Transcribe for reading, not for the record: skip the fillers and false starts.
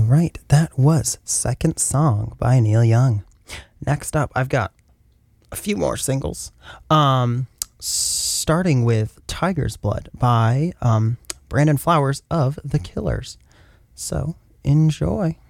right, that was Second Song by Neil Young. Next up, I've got a few more singles. Starting with Tiger's Blood by Brandon Flowers of The Killers. So, enjoy.